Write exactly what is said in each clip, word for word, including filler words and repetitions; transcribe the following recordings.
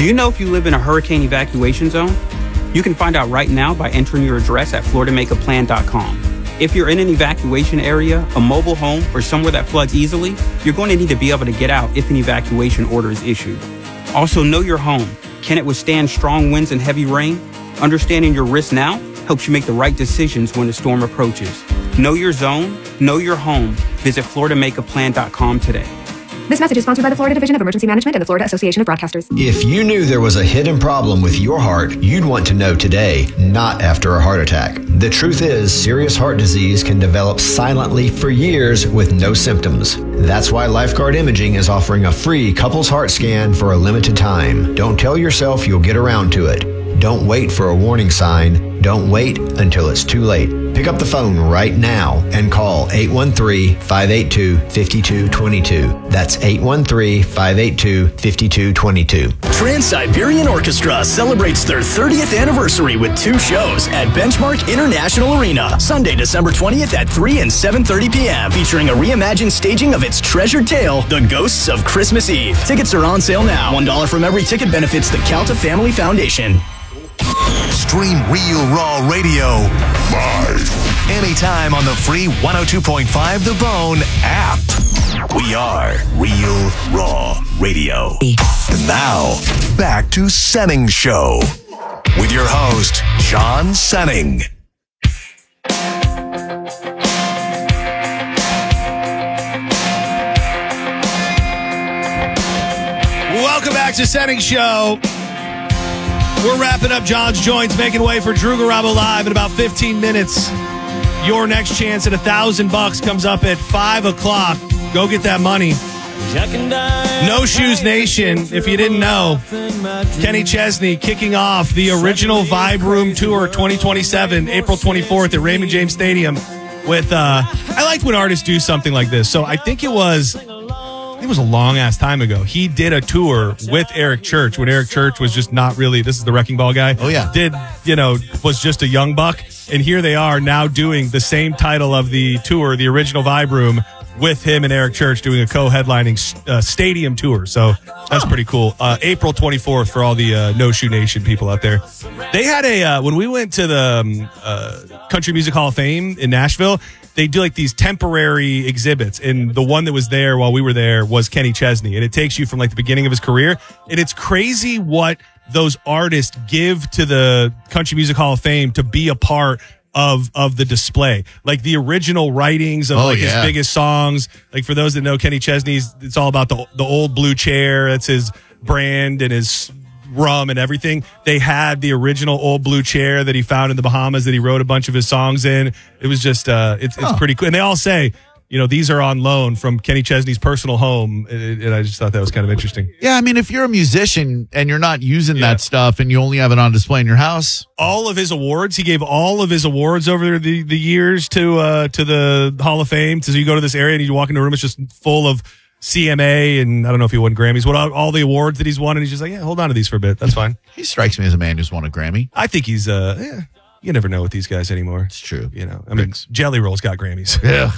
Do you know if you live in a hurricane evacuation zone? You can find out right now by entering your address at florida make a plan dot com. If you're in an evacuation area, a mobile home, or somewhere that floods easily, you're going to need to be able to get out if an evacuation order is issued. Also, know your home. Can it withstand strong winds and heavy rain? Understanding your risk now helps you make the right decisions when the storm approaches. Know your zone, know your home. Visit florida make a plan dot com today. This message is sponsored by the Florida Division of Emergency Management and the Florida Association of Broadcasters. If you knew there was a hidden problem with your heart, you'd want to know today, not after a heart attack. The truth is, serious heart disease can develop silently for years with no symptoms. That's why Lifeguard Imaging is offering a free couples heart scan for a limited time. Don't tell yourself you'll get around to it. Don't wait for a warning sign. Don't wait until it's too late. Pick up the phone right now and call eight one three, five eight two, five two two two. That's eight one three, five eight two, five two two two. Trans-Siberian Orchestra celebrates their thirtieth anniversary with two shows at Benchmark International Arena, Sunday, December twentieth at three and seven thirty p.m., featuring a reimagined staging of its treasured tale, The Ghosts of Christmas Eve. Tickets are on sale now. one dollar from every ticket benefits the Calta Family Foundation. Stream Real Raw Radio live anytime on the free one oh two point five The Bone app. We are Real Raw Radio. And now, back to Senning's Show with your host, John Senning. Welcome back to Senning's Show. We're wrapping up John's Joints, making way for Drew Garabo Live in about fifteen minutes. Your next chance at a thousand bucks comes up at five o'clock. Go get that money. No Shoes Nation, if you didn't know, Kenny Chesney kicking off the original Vibe Room Tour twenty twenty-seven, April twenty-fourth at Raymond James Stadium. With, uh, I like when artists do something like this. So I think it was... It was a long ass time ago. He did a tour with Eric Church when Eric Church was just not really, this is the Wrecking Ball guy. Oh, yeah. Did, you know, was just a young buck. And here they are now doing the same title of the tour, the original Vibe Room, with him and Eric Church doing a co-headlining uh, stadium tour. So that's pretty cool. Uh, April twenty-fourth for all the uh, No Shoe Nation people out there. They had a, uh, when we went to the um, uh, Country Music Hall of Fame in Nashville, they do like these temporary exhibits. And the one that was there while we were there was Kenny Chesney. And it takes you from like the beginning of his career. And it's crazy what those artists give to the Country Music Hall of Fame to be a part of of the display. Like the original writings of oh, like yeah. his biggest songs. Like for those that know Kenny Chesney's, it's all about the the old blue chair. That's his brand and his rum and everything. They had the original old blue chair that he found in the Bahamas that he wrote a bunch of his songs in. It was just, uh, it's, it's oh. pretty cool. And they all say, you know, these are on loan from Kenny Chesney's personal home. And, and I just thought that was kind of interesting. Yeah, I mean, if you're a musician and you're not using Yeah. that stuff and you only have it on display in your house. All of his awards, he gave all of his awards over the, the years to, uh, to the Hall of Fame. So you go to this area and you walk into a room, it's just full of C M A, and I don't know if he won Grammys, what all, all the awards that he's won, and he's just like, yeah, hold on to these for a bit. That's fine. He strikes me as a man who's won a Grammy. I think he's, uh, yeah, you never know with these guys anymore. It's true. You know, I mean, Thanks. Jelly Roll's got Grammys. Yeah.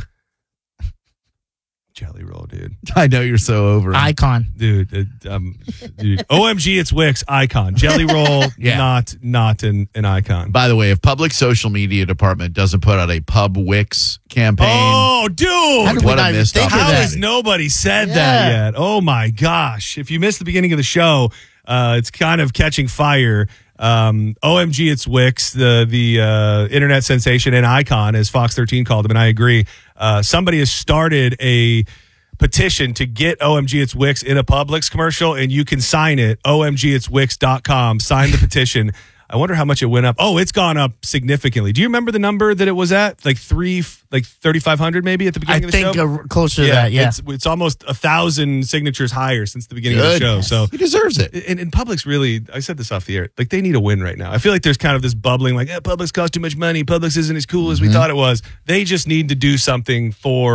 Jelly Roll, dude. I know you're so over him. Icon. Dude, uh, um, dude. O M G, it's Wix, icon. Jelly Roll, Yeah. not not an, an icon. By the way, if public social media department doesn't put out a Pub Wix campaign, Oh, dude. How did we what a not even missed think of How that? has nobody said Yeah. that yet? Oh my gosh. If you missed the beginning of the show, uh, it's kind of catching fire. Um, O M G, it's Wix, the the uh, internet sensation and icon, as Fox thirteen called him, and I agree. Uh, somebody has started a petition to get O M G, it's Wix in a Publix commercial, and you can sign it, O M G it's Wix dot com. Sign the petition. I wonder how much it went up. Oh, it's gone up significantly. Do you remember the number that it was at? Like three, like thirty-five hundred maybe at the I beginning of the think show? uh, closer to that, yeah. It's, it's almost a thousand signatures higher since the beginning of the show. Goodness. So he deserves it. and, and Publix really, I said this off the air, like they need a win right now. I feel like there's kind of this bubbling, like, eh, Publix costs too much money. Publix isn't as cool as we thought it was. They just need to do something for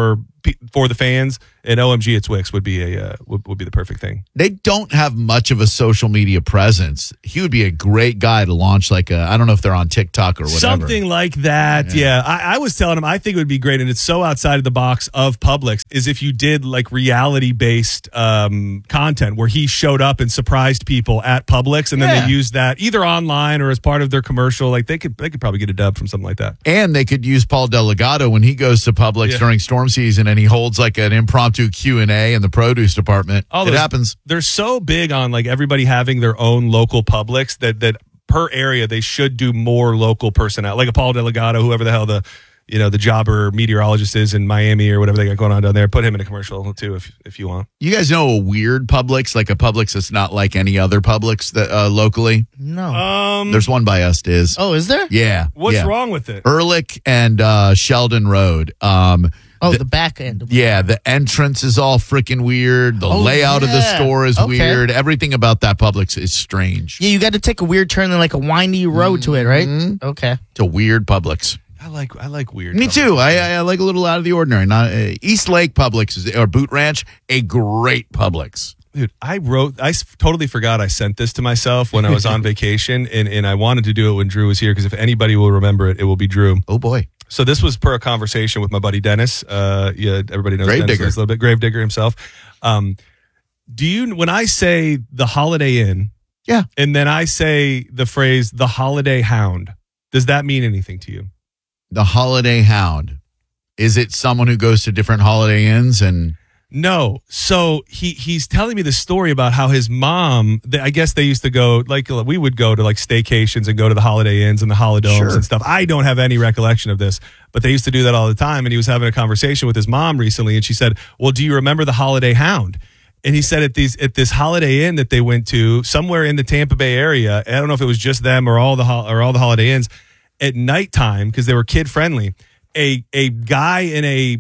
pe- for the fans, and O M G It's Wix would be a uh, would, would be the perfect thing. They don't have much of a social media presence. He would be a great guy to launch like a, I don't know if they're on TikTok or whatever. Something like that. Yeah. yeah. I, I was telling him, I think it would be great, and it's so outside of the box of Publix, is if you did like reality based um, content where he showed up and surprised people at Publix, and then Yeah. they used that either online or as part of their commercial. Like they could they could probably get a dub from something like that. And they could use Paul Delgado when he goes to Publix Yeah. during storm season and he holds like an impromptu Q and A in the produce department. Oh, it those- happens. They're so big on like everybody having their own local Publix that that per area they should do more local personnel, like a Paul Delgado, whoever the hell the you know the jobber meteorologist is in Miami or whatever they got going on down there. Put him in a commercial too if if you want. You guys know a weird Publix, like a Publix that's not like any other Publix that uh, locally? No. Um, There's one by us, Diz. oh, is there? Yeah. what's yeah. wrong with it? Ehrlich and uh, Sheldon Road. Um, Oh, the- the back end. yeah, the entrance is all freaking weird. The Oh, layout of the yeah. store is Okay. weird. Everything about that Publix is strange. Yeah, you got to take a weird turn and like a windy road to it, right? Okay. It's a weird Publix. I like I like weird. Me Publix. too. I, I, I like a little out of the ordinary. Not uh, East Lake Publix is, or Boot Ranch, a great Publix. Dude, I wrote, I s- totally forgot I sent this to myself when I was on vacation, and, and I wanted to do it when Drew was here, because if anybody will remember it, it will be Drew. Oh boy. So this was per a conversation with my buddy Dennis. Uh, yeah, everybody knows Grave Dennis digger. a little bit. Grave digger himself. Um, do you, when I say the Holiday Inn, Yeah. and then I say the phrase the Holiday Hound, does that mean anything to you? The Holiday Hound. Is it someone who goes to different Holiday Inns and No. So he he's telling me the story about how his mom, they, I guess they used to go, like we would go to like staycations and go to the Holiday Inns and the Holidomes Sure. and stuff. I don't have any recollection of this, but they used to do that all the time. And he was having a conversation with his mom recently, and she said, well, do you remember the Holiday Hound? And he said at these at this Holiday Inn that they went to somewhere in the Tampa Bay area, I don't know if it was just them or all the ho- or all the Holiday Inns, at nighttime, because they were kid friendly, a a guy in a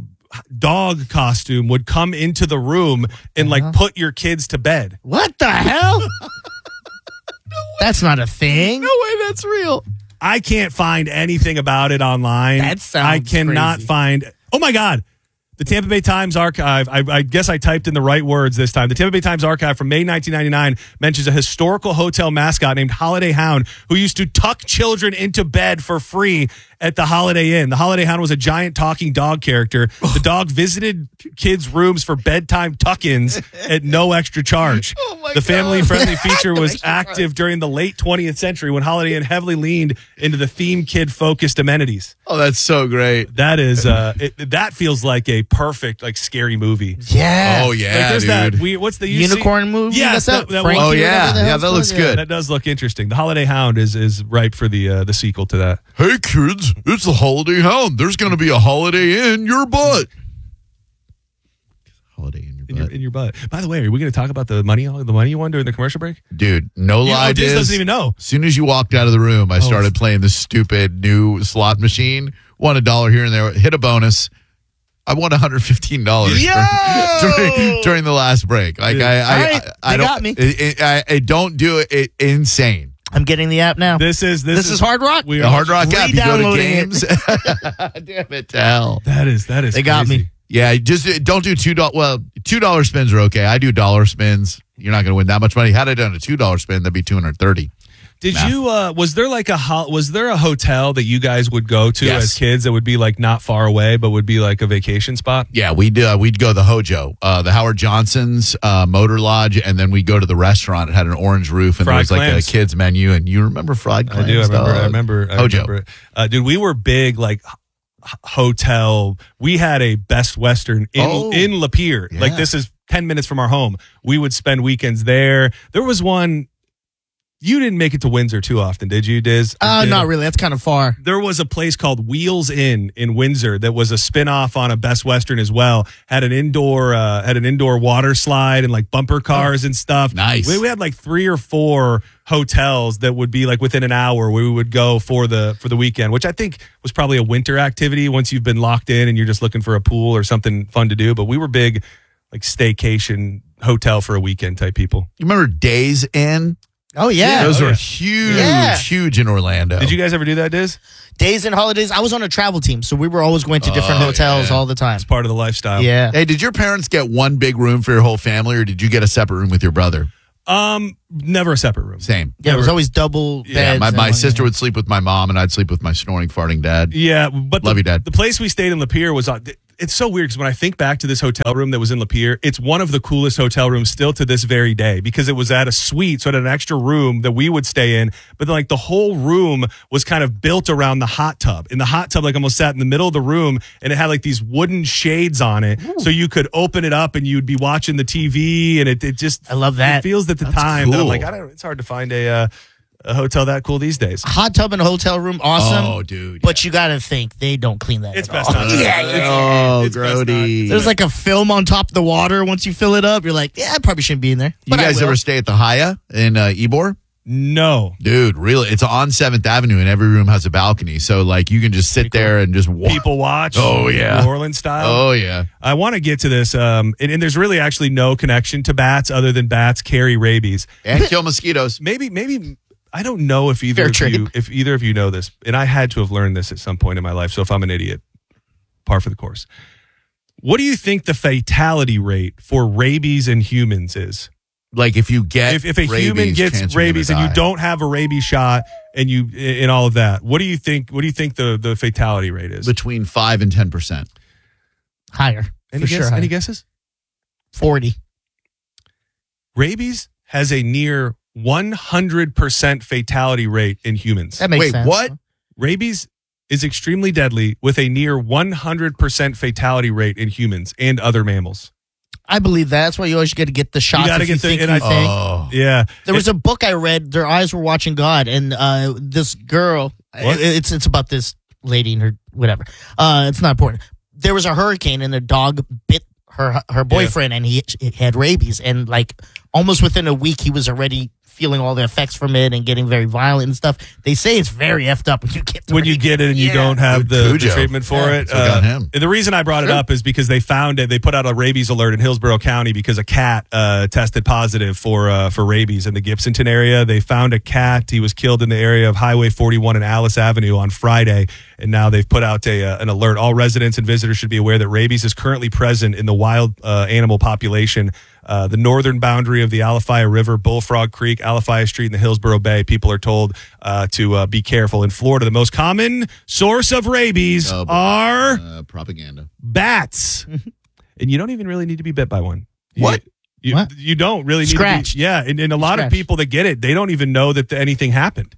dog costume would come into the room and like put your kids to bed. What the hell? That's not a thing. no way that's real. I can't find anything about it online. That sounds I cannot crazy. find. Oh my God. The Tampa Bay Times Archive, I, I guess I typed in the right words this time. The Tampa Bay Times Archive from May nineteen ninety-nine mentions a historical hotel mascot named Holiday Hound who used to tuck children into bed for free at the Holiday Inn. The Holiday Hound was a giant talking dog character. The dog visited kids' rooms for bedtime tuck-ins at no extra charge. Oh my the family-friendly God. feature was active during the late twentieth century when Holiday Inn heavily leaned into the theme kid-focused amenities. Oh, that's so great. That is, uh, it, that feels like a perfect, like, scary movie. Yeah. Oh yeah, like, there's dude. that. We, what's the you see- Unicorn movie? Yes, That's that, that Frankie, one- Oh whatever yeah, the yeah, hell's that looks called, yeah. good. that does look interesting. The Holiday Hound is is ripe for the uh, the sequel to that. Hey kids, it's the Holiday Hound. There's going to be a Holiday in your butt. Holiday in your In your, butt, in your butt. By the way, are we going to talk about the money the money you won during the commercial break? dude. No You lie, know, Diz Diz. doesn't even know. As soon as you walked out of the room, I started playing the stupid new slot machine. Won a dollar here and there. Hit a bonus. I won one hundred fifteen dollars Yo! during, during the last break. Like I, I, All right, I, I they don't. got me. It, it, I, I don't do it, it. Insane. I'm getting the app now. This is this, This is Hard Rock? We The are Hard Rock app. You go to Re-downloading games. Damn it, to hell. That is that is. They got crazy. me. Yeah, just uh, don't do two dollars. Well, two dollar spins are okay. I do dollar spins. You're not going to win that much money. Had I done a two dollar spin, that'd be two hundred thirty. Did Math. you? Uh, was there like a ho- was there a hotel that you guys would go to Yes. as kids that would be like not far away, but would be like a vacation spot? Yeah, we'd uh, we'd go to the Hojo, uh, the Howard Johnson's uh, Motor Lodge, and then we go to the restaurant. It had an orange roof, and Fried there was like clams. a kids menu. And you remember fried I clams? do. I remember. dog? I remember. I Hojo. remember it. Uh, dude, we were big like h- hotel. We had a Best Western in Oh. in Lapeer. Yeah. Like this is ten minutes from our home. We would spend weekends there. There was one. You didn't make it to Windsor too often, did you, Diz? Or Uh, did not it? really. That's kind of far. There was a place called Wheels Inn in Windsor that was a spin-off on a Best Western as well. Had an indoor uh, had an indoor water slide and like bumper cars and stuff. Nice. We, we had like three or four hotels that would be like within an hour where we would go for the for the weekend, which I think was probably a winter activity once you've been locked in and you're just looking for a pool or something fun to do. But we were big like staycation hotel for a weekend type people. You remember Days Inn? Oh, yeah. Those Oh, are yeah. huge, Yeah. huge in Orlando. Did you guys ever do that, Diz? Days and holidays. I was on a travel team, so we were always going to different Oh, hotels yeah. all the time. It's part of the lifestyle. Yeah. Hey, did your parents get one big room for your whole family, or did you get a separate room with your brother? Um, never a separate room. Same. Yeah, it was always double beds. Yeah, my, and my one- sister would sleep with my mom, and I'd sleep with my snoring, farting dad. Yeah, but Love the, you, Dad. the place we stayed in Lapeer was on. It's so weird because when I think back to this hotel room that was in Lapeer, it's one of the coolest hotel rooms still to this very day because it was at a suite, so it had an extra room that we would stay in. But then, like the whole room was kind of built around the hot tub, and the hot tub like almost sat in the middle of the room, and it had like these wooden shades on it, Ooh. so you could open it up and you'd be watching the T V, and it, it just I love that. It feels at the That's time that I'm cool. like, I don't. It's hard to find a. Uh, A hotel that cool these days. Hot tub in a hotel room, awesome. Oh, dude. But you got to think they don't clean that. It's at best all. not to. Yeah, It's- yeah. Oh, it's best not. grody. There's like a film on top of the water. Once you fill it up, you're like, yeah, I probably shouldn't be in there. You But I guys will. ever stay at the Hyatt in uh, Ybor? No. Dude, really? It's on seventh Avenue, and every room has a balcony. So, like, you can just sit there and just watch. People watch. Oh, yeah. New Orleans style. Oh, yeah. I want to get to this, um, and, and there's really actually no connection to bats other than bats carry rabies. And kill mosquitoes. Maybe, maybe I don't know if either Fair of trade. you, if either of you know this, and I had to have learned this at some point in my life. So if I'm an idiot, par for the course. What do you think the fatality rate for rabies in humans is? Like, if you get If, if a rabies, human gets chance you're gonna rabies and you die. don't have a rabies shot and you and all of that, what do you think? What do you think the the fatality rate is? Between five and ten percent. Higher. Any, for guess, sure. any higher. guesses? forty. Rabies has a near one hundred percent fatality rate in humans. That makes Wait, sense. what? Rabies is extremely deadly with a near one hundred percent fatality rate in humans and other mammals. I believe that. That's why you always got to get the shots. gotta if you get the- think and you I- think. Oh. Yeah. There was a book I read. Their eyes were watching God, and uh, this girl. What? it- it's it's about this lady and her whatever. Uh, it's not important. There was a hurricane, and a dog bit her her boyfriend, and he, he had rabies. And like almost within a week, he was already feeling all the effects from it and getting very violent and stuff. They say it's very effed up when you get the when you rabies. get it and you Yeah. don't have Good the, the Cujo. treatment for Yeah. it. So got him. And the reason I brought it up is because they found it. They put out a rabies alert in Hillsborough County because a cat uh, tested positive for uh, for rabies in the Gibsonton area. They found a cat. He was killed in the area of Highway forty-one and Alice Avenue on Friday. And now they've put out a uh, an alert. All residents and visitors should be aware that rabies is currently present in the wild uh, animal population. Uh, the northern boundary of the Alafaya River, Bullfrog Creek, Alafaya Street, and the Hillsborough Bay. People are told uh, to uh, be careful. In Florida, the most common source of rabies Oh, boy. are Uh, propaganda. bats. And you don't even really need to be bit by one. You- What? You, What? you don't really need Scratched. to be. Yeah, and, and a lot of Scratched. people that get it, they don't even know that anything happened.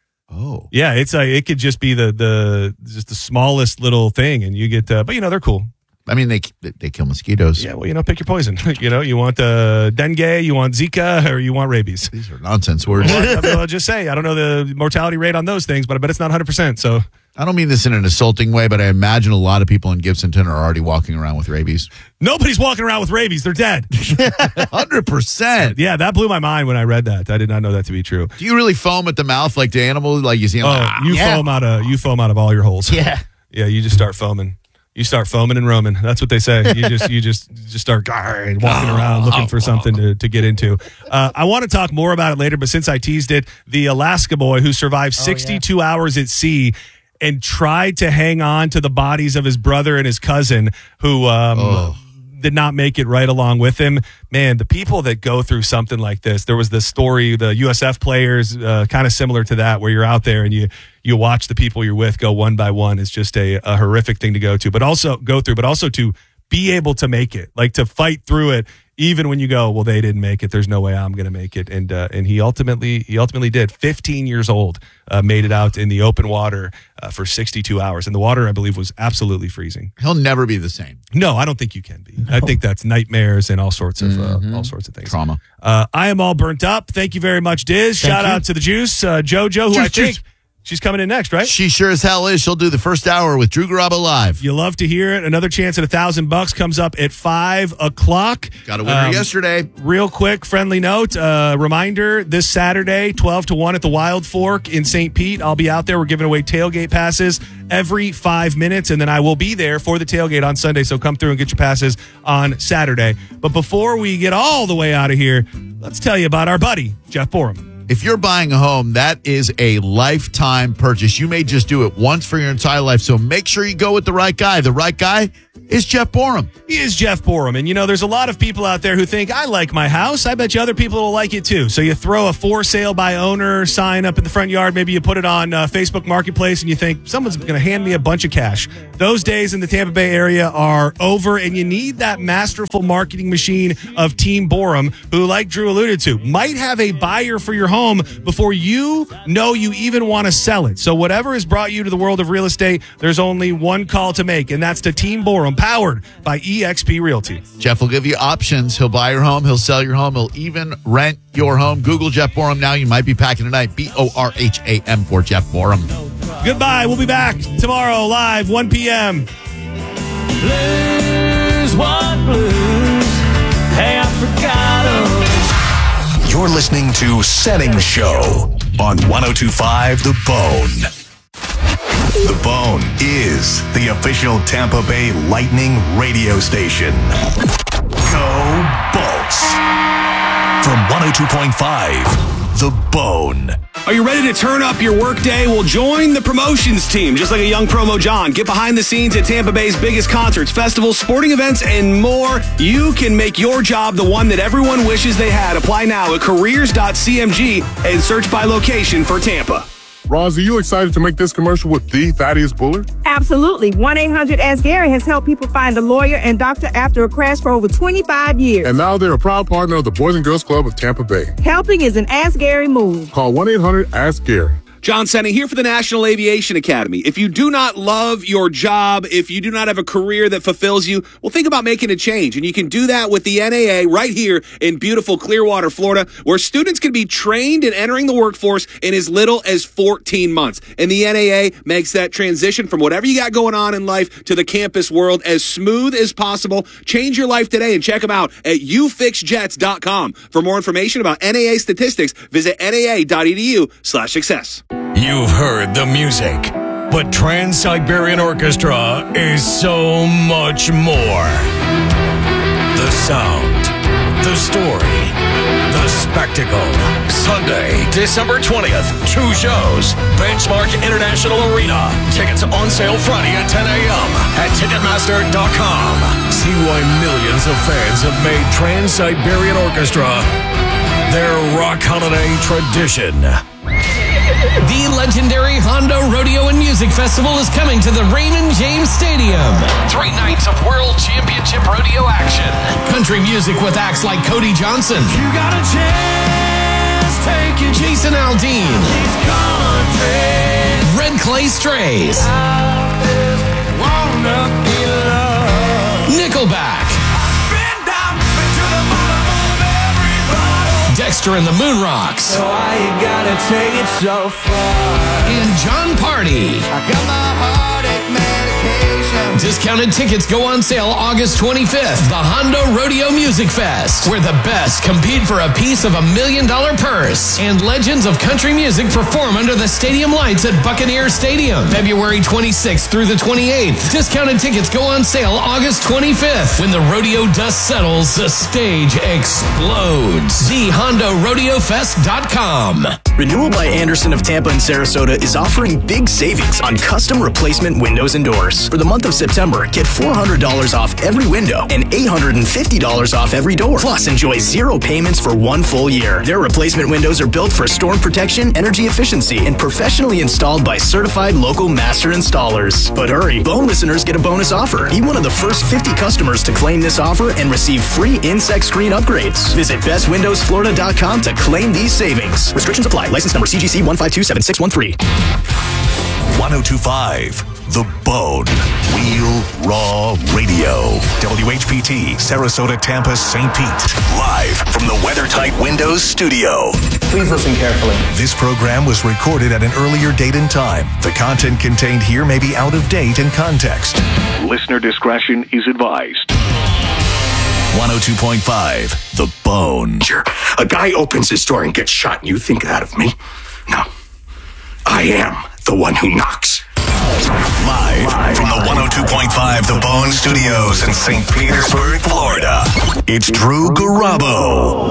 Oh. Yeah, it's a, it could just be the the just the smallest little thing, and you get. Uh, but you know they're cool. I mean, they they kill mosquitoes. Yeah, well, you know, pick your poison. you know, you want uh, dengue, you want Zika, or you want rabies. These are nonsense words. Well, I mean, I'll just say I don't know the mortality rate on those things, but I bet it's not one hundred percent. So I don't mean this in an assaulting way, but I imagine a lot of people in Gibsonton are already walking around with rabies. nobody's walking around with rabies; they're dead. one hundred percent. Yeah, that blew my mind when I read that. I did not know that to be true. Do you really foam at the mouth like the animal? Like you see them Oh, like, ah, you yeah. foam out of you foam out of all your holes. Yeah. Yeah, you just start foaming. You start foaming and roaming. That's what they say. You just you just just start walking around looking for something to, to get into. Uh, I want to talk more about it later, but since I teased it, the Alaska boy who survived sixty-two hours at sea and tried to hang on to the bodies of his brother and his cousin who um, Oh. did not make it right along with him. Man, the people that go through something like this, there was this story, the U S F players, uh, kind of similar to that, where you're out there and you you watch the people you're with go one by one. It's just a, a horrific thing to go to, but also go through, but also to be able to make it, like to fight through it, even when you go, well, they didn't make it. There's no way I'm going to make it. And uh, and he ultimately he ultimately did. fifteen years old, uh, made it out in the open water uh, for sixty-two hours, and the water, I believe, was absolutely freezing. he'll never be the same. No, I don't think you can be. I think that's nightmares and all sorts of Mhm. uh, all sorts of things. Trauma. Uh, I am all burnt up. Thank you very much, Diz. Thank Shout you. out to the Juice, uh, JoJo, who Juice, I think Juice. she's coming in next, right? She sure as hell is. She'll do the first hour with Drew Garabo live. You love to hear it. Another chance at a thousand bucks comes up at five o'clock. Got a winner Um, yesterday. Real quick, friendly note, uh, reminder, this Saturday, twelve to one at the Wild Fork in Saint Pete. I'll be out there. We're giving away tailgate passes every five minutes, and then I will be there for the tailgate on Sunday, so come through and get your passes on Saturday. But before we get all the way out of here, let's tell you about our buddy, Jeff Borum. If you're buying a home, that is a lifetime purchase. You may just do it once for your entire life, so make sure you go with the right guy. The right guy is Jeff Borum. He is Jeff Borum. And, you know, there's a lot of people out there who think, I like my house. I bet you other people will like it, too. So you throw a for sale by owner sign up in the front yard. Maybe you put it on uh, Facebook Marketplace, and you think, someone's going to hand me a bunch of cash. Those days in the Tampa Bay area are over, and you need that masterful marketing machine of Team Borum, who, like Drew alluded to, might have a buyer for your home before you know you even want to sell it. So whatever has brought you to the world of real estate, there's only one call to make, and that's to Team Borum, powered by E X P Realty. Jeff will give you options. He'll buy your home. He'll sell your home. He'll even rent your home. Google Jeff Borum now. You might be packing tonight. B O R H A M for Jeff Borum. Goodbye. We'll be back tomorrow live, one p.m. Blues, what blues? Hey, I forgot 'em. You're listening to Setting Show on one oh two point five The Bone. The Bone is the official Tampa Bay Lightning radio station. Go Bolts. From one oh two point five The Bone. Are you ready to turn up your workday? Well, join the promotions team. Just like a young promo John, get behind the scenes at Tampa Bay's biggest concerts, festivals, sporting events, and more. You can make your job the one that everyone wishes they had. Apply now at careers dot c m g and search by location for Tampa. Roz, are you excited to make this commercial with the Thaddeus Bullard? Absolutely. one eight hundred ask Gary has helped people find a lawyer and doctor after a crash for over twenty-five years. And now they're a proud partner of the Boys and Girls Club of Tampa Bay. Helping is an Ask Gary move. Call one eight hundred ask Gary. John Senning here for the National Aviation Academy. If you do not love your job, if you do not have a career that fulfills you, well, think about making a change. And you can do that with the N A A right here in beautiful Clearwater, Florida, where students can be trained in entering the workforce in as little as fourteen months. And the N A A makes that transition from whatever you got going on in life to the campus world as smooth as possible. Change your life today and check them out at u fix jets dot com. For more information about N A A statistics, visit N A A dot e d u slash success. You've heard the music, but Trans-Siberian Orchestra is so much more. The sound, the story, the spectacle. Sunday, December twentieth, two shows, Benchmark International Arena. Tickets on sale Friday at ten a.m. at ticketmaster dot com. See why millions of fans have made Trans-Siberian Orchestra their rock holiday tradition. The legendary Honda Rodeo and Music Festival is coming to the Raymond James Stadium. Three nights of World Championship Rodeo action. Country music with acts like Cody Johnson. You got a chance, take it. Jason Aldean. These countries. Red Clay Strays. Wanna be loved. Nickelback. Been down to the bottom of every bottle. Dexter and the Moon Rocks. So why you gotta take it so far? And John Party. I got my heartache medication. Discounted tickets go on sale August twenty-fifth. The Honda Rodeo Music Fest, where the best compete for a piece of a million dollar purse. And legends of country music perform under the stadium lights at Buccaneer Stadium. February twenty-sixth through the twenty-eighth. Discounted tickets go on sale August twenty-fifth. When the rodeo dust settles, the stage explodes. the honda rodeo fest dot com. Renewal by Anderson of Tampa and Sarasota is offering big savings on custom replacement windows and doors. For the month of September, get four hundred dollars off every window and eight hundred fifty dollars off every door. Plus, enjoy zero payments for one full year. Their replacement windows are built for storm protection, energy efficiency, and professionally installed by certified local master installers. But hurry, Bone listeners get a bonus offer. Be one of the first fifty customers to claim this offer and receive free insect screen upgrades. Visit best windows florida dot com to claim these savings. Restrictions apply. License number C G C one five two seven six one three. one oh two point five The Bone. Real Raw Radio. W H P T, Sarasota, Tampa, Saint Pete. Live from the WeatherTight Windows studio. Please listen carefully. This program was recorded at an earlier date and time. The content contained here may be out of date in context. Listener discretion is advised. one oh two point five The Bone. Sure. A guy opens his door and gets shot, and you think that of me? No. I am the one who knocks. Live, Live from the one oh two point five The Bone Studios in Saint Petersburg, Florida. It's Drew Garabo.